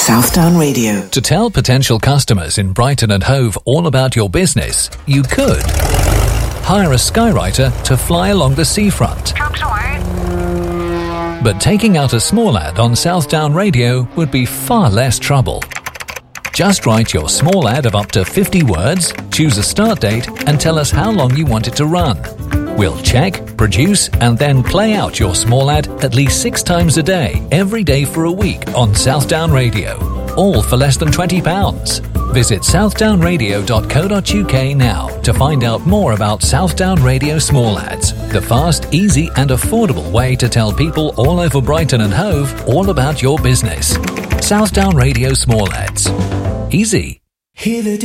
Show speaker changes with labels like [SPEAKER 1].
[SPEAKER 1] Southdown Radio.
[SPEAKER 2] To tell potential customers in Brighton and Hove all about your business, you could hire a skywriter to fly along the seafront. But taking out a small ad on Southdown Radio would be far less trouble. Just write your small ad of up to 50 words, choose a start date, and tell us how long you want it to run. We'll check, produce, and then play out your small ad at least 6 times a day, every day for a week on Southdown Radio. All for less than £20. Visit southdownradio.co.uk now to find out more about Southdown Radio Small Ads, the fast, easy and affordable way to tell people all over Brighton and Hove all about your business. Southdown Radio Small Ads. Easy.